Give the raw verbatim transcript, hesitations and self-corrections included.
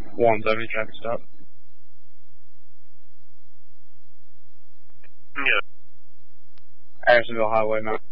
one seventy traffic stop. Yeah. Andersonville Highway, Mount